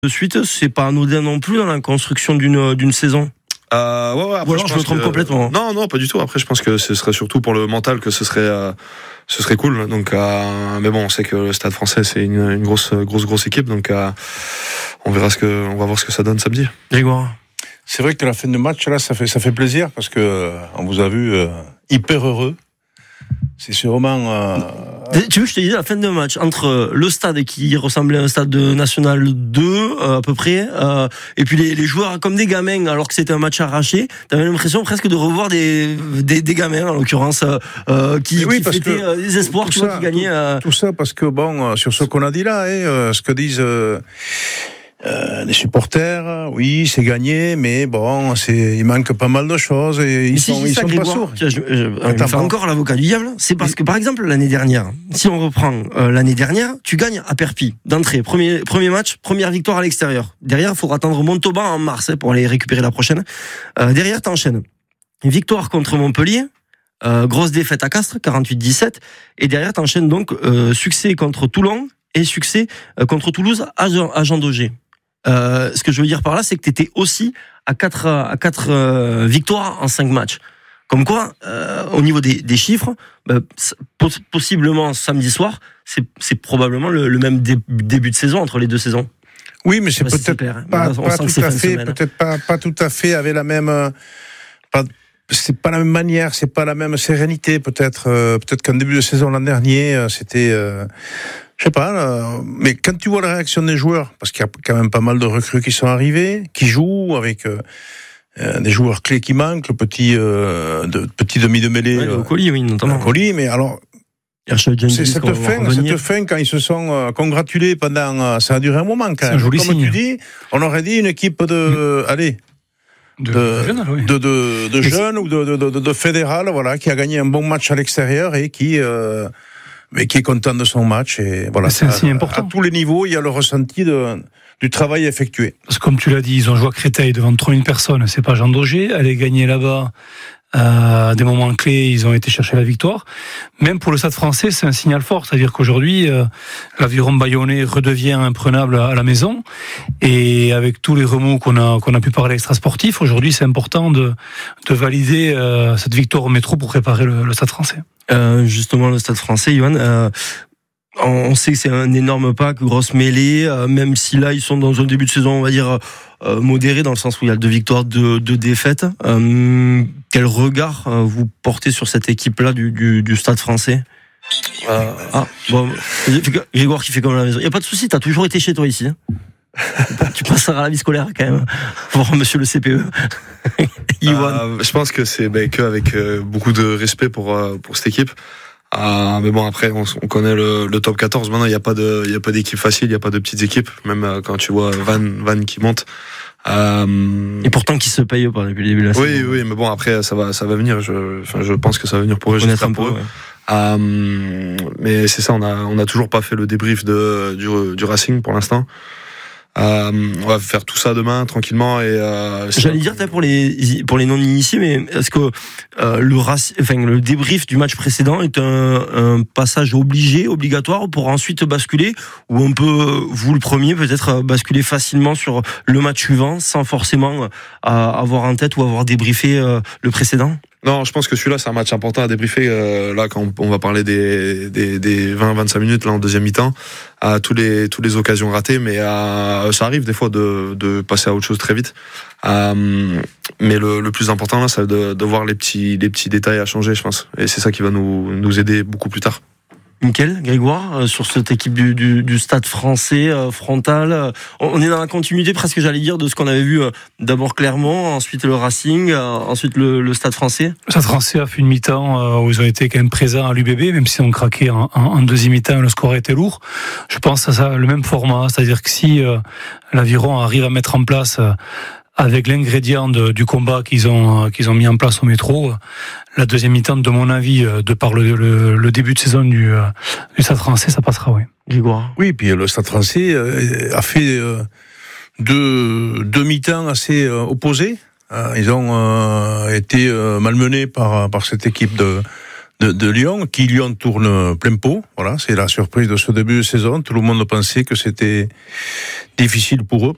de suite, c'est pas anodin non plus dans la construction d'une saison. Ouais, après, ou alors je me trompe complètement. Non, pas du tout. Après, je pense que ce serait surtout pour le mental que ce serait cool. Donc, mais bon, on sait que le Stade Français c'est une grosse équipe. Donc, on va voir ce que ça donne samedi. Grégoire. C'est vrai que la fin de match là, ça fait plaisir parce que on vous a vu hyper heureux. C'est sûrement. Tu veux que je te dise la fin de match entre le stade qui ressemblait à un stade de National 2 à peu près, et puis les joueurs comme des gamins alors que c'était un match arraché. T'avais l'impression presque de revoir des gamins en l'occurrence qui fêtaient des espoirs, qui gagnaient. Tout ça parce que bon, sur ce qu'on a dit là, ce que disent. Les supporters, oui, c'est gagné, mais bon, il manque pas mal de choses et ils sont pas sourds. Je fais encore l'avocat du diable. C'est parce que, par exemple, l'année dernière, si on reprend l'année dernière, tu gagnes à Perpignan d'entrée. Premier match, première victoire à l'extérieur. Derrière, il faudra attendre Montauban en mars pour aller récupérer la prochaine. Derrière, t'enchaînes. Une victoire contre Montpellier. Grosse défaite à Castres, 48-17. Et derrière, t'enchaînes donc succès contre Toulon et succès contre Toulouse à Jean Daugé. Ce que je veux dire par là, c'est que tu étais aussi à 4 victoires en 5 matchs. Comme quoi, au niveau des chiffres, possiblement samedi soir, c'est probablement le même début de saison entre les deux saisons. Oui, mais c'est peut-être pas tout à fait avec la même. C'est pas la même manière, c'est pas la même sérénité. Peut-être qu'en début de saison l'an dernier, c'était. Je sais pas, mais quand tu vois la réaction des joueurs, parce qu'il y a quand même pas mal de recrues qui sont arrivés, qui jouent avec des joueurs clés qui manquent, le petit demi de mêlée, le Colis, oui, notamment. Le Colis, mais alors c'est cette fin quand ils se sont congratulés pendant, ça a duré un moment quand même. Comme tu dis, on aurait dit une équipe de jeunes ou de fédéral, voilà, qui a gagné un bon match à l'extérieur et mais qui est content de son match et voilà. C'est assez important. À tous les niveaux, il y a le ressenti du travail effectué. Parce que comme tu l'as dit, ils ont joué à Créteil devant 3000 personnes. C'est pas Jean Daugé. Aller gagner là-bas, à des moments clés, ils ont été chercher la victoire. Même pour le Stade Français, c'est un signal fort. C'est-à-dire qu'aujourd'hui, l'aviron bayonnais redevient imprenable à la maison. Et avec tous les remous qu'on a pu parler extra-sportifs, aujourd'hui, c'est important de valider cette victoire au métro pour préparer le Stade Français. Justement, le Stade Français, Yohan, on sait que c'est un énorme pack, grosse mêlée, même si là, ils sont dans un début de saison, on va dire, modéré, dans le sens où il y a 2 victoires, 2 défaites. Quel regard vous portez sur cette équipe-là du Stade Français? Grégoire qui fait comme à la maison. Il n'y a pas de souci, t'as toujours été chez toi ici. Tu passeras à la vie scolaire quand même, voir monsieur le CPE. Je pense que c'est qu'avec beaucoup de respect pour cette équipe. Mais bon, après on connaît le top 14. Maintenant il y a pas d'équipe facile, il y a pas de petites équipes, même quand tu vois Vannes qui monte. Et pourtant qui se paye pas depuis le début de la saison. Oui, mais bon, après ça va venir. Je pense que ça va venir pour eux. J'espère pour eux. Ouais. Mais c'est ça, on a toujours pas fait le débrief du Racing pour l'instant. On va faire tout ça demain tranquillement et j'allais dire peut-être pour les non initiés, mais est-ce que le débrief du match précédent est un passage obligatoire pour ensuite basculer, ou on peut, vous le premier, peut-être basculer facilement sur le match suivant sans forcément avoir en tête ou avoir débriefé le précédent? Non, je pense que celui-là c'est un match important à débriefer là quand on va parler des 20-25 minutes là en deuxième mi-temps, à tous les occasions ratées, mais ça arrive des fois de passer à autre chose très vite. Mais le plus important là, c'est de voir les petits détails à changer, je pense, et c'est ça qui va nous aider beaucoup plus tard. Mickaël, Grégoire, sur cette équipe du Stade Français frontal, on est dans la continuité presque, j'allais dire, de ce qu'on avait vu d'abord Clermont, ensuite le Racing, ensuite le Stade Français. Le Stade Français a fait une mi-temps où ils ont été quand même présents à l'UBB, même s'ils ont craqué en deuxième mi-temps, le score a été lourd. Je pense à ça, le même format, c'est-à-dire que si l'Aviron arrive à mettre en place avec l'ingrédient du combat qu'ils ont mis en place au métro, la deuxième mi-temps, de mon avis, de par le début de saison du Stade Français, ça passera, oui. Grégoire. Oui, puis le Stade Français a fait deux mi-temps assez opposés. Ils ont été malmenés par cette équipe de Lyon, qui Lyon tourne plein pot. Voilà, c'est la surprise de ce début de saison. Tout le monde pensait que c'était difficile pour eux.